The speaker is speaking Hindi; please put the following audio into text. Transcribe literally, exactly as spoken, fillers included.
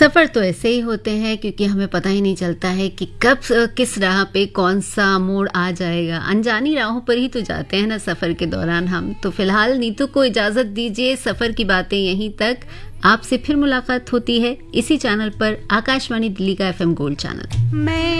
सफ़र तो ऐसे ही होते हैं क्योंकि हमें पता ही नहीं चलता है कि कब किस राह पे कौन सा मोड़ आ जाएगा। अनजानी राहों पर ही तो जाते हैं ना सफ़र के दौरान हम। तो फिलहाल नीतू को इजाज़त दीजिए, सफ़र की बातें यहीं तक। आपसे फिर मुलाकात होती है इसी चैनल पर, आकाशवाणी दिल्ली का एफएम गोल्ड चैनल। मैं